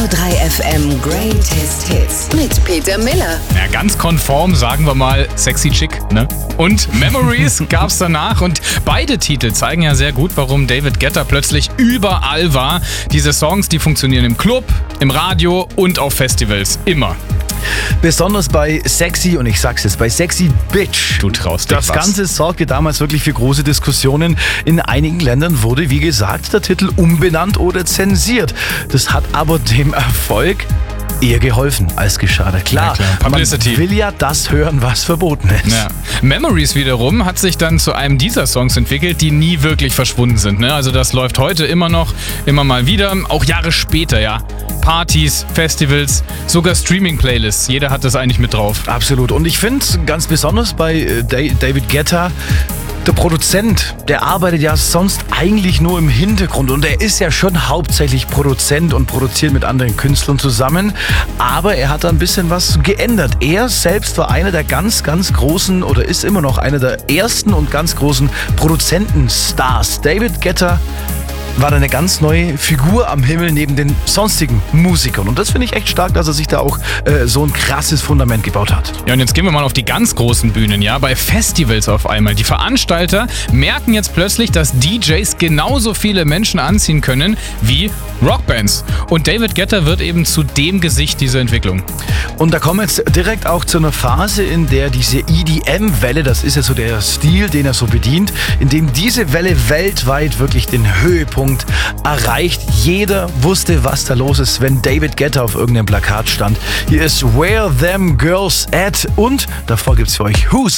103 FM Greatest Hits mit Peter Miller. Ja, ganz konform, sagen wir mal, sexy chick, ne? Und Memories gab's danach und beide Titel zeigen ja sehr gut, warum David Guetta plötzlich überall war. Diese Songs, die funktionieren im Club, im Radio und auf Festivals. Immer. Besonders bei Sexy, und ich sag's jetzt, bei Sexy Bitch. Du traust dich Das was. Ganze sorgte damals wirklich für große Diskussionen. In einigen Ländern wurde, wie gesagt, der Titel umbenannt oder zensiert. Das hat aber dem Erfolg eher geholfen als geschadet. Klar, Publicity. Man will ja das hören, was verboten ist. Ja. Memories wiederum hat sich dann zu einem dieser Songs entwickelt, die nie wirklich verschwunden sind. Ne? Also das läuft heute immer noch, immer mal wieder, auch Jahre später, ja. Partys, Festivals, sogar Streaming-Playlists. Jeder hat das eigentlich mit drauf. Absolut. Und ich finde ganz besonders bei David Guetta, der Produzent, der arbeitet ja sonst eigentlich nur im Hintergrund und er ist ja schon hauptsächlich Produzent und produziert mit anderen Künstlern zusammen, aber er hat da ein bisschen was geändert. Er selbst war einer der ganz, ganz großen oder ist immer noch einer der ersten und ganz großen Produzentenstars. David Guetta war da eine ganz neue Figur am Himmel neben den sonstigen Musikern. Und das finde ich echt stark, dass er sich da auch so ein krasses Fundament gebaut hat. Ja, und jetzt gehen wir mal auf die ganz großen Bühnen, ja, bei Festivals auf einmal. Die Veranstalter merken jetzt plötzlich, dass DJs genauso viele Menschen anziehen können wie Rockbands. Und David Guetta wird eben zu dem Gesicht dieser Entwicklung. Und da kommen wir jetzt direkt auch zu einer Phase, in der diese EDM-Welle, das ist ja so der Stil, den er so bedient, in dem diese Welle weltweit wirklich den Höhepunkt erreicht. Jeder wusste, was da los ist, wenn David Guetta auf irgendeinem Plakat stand. Hier ist Where Them Girls At und davor gibt's für euch Who's